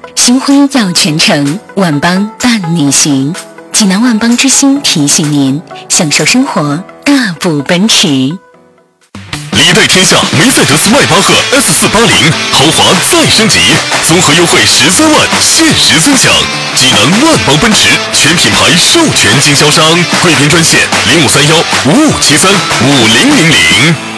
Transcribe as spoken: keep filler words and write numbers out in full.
新婚要全程，万邦伴你行。济南万邦之星提醒您，享受生活，大步奔驰。 离对天下梅赛德斯迈巴赫 S 四八零豪华再升级，综合优惠十三万，限时尊享。济南万邦奔驰全品牌授权经销商，贵宾专线零五三幺五五七三五零零零。